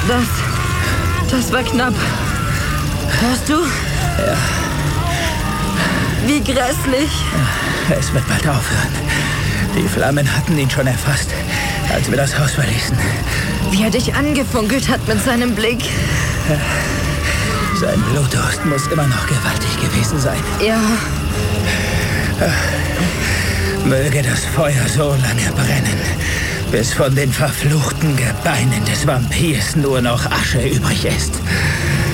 Das war knapp. Hörst du? Ja. Wie grässlich. Es wird bald aufhören. Die Flammen hatten ihn schon erfasst, als wir das Haus verließen. Wie er dich angefunkelt hat mit seinem Blick. Sein Blutdurst muss immer noch gewaltig gewesen sein. Ja. Möge das Feuer so lange brennen, bis von den verfluchten Gebeinen des Vampirs nur noch Asche übrig ist.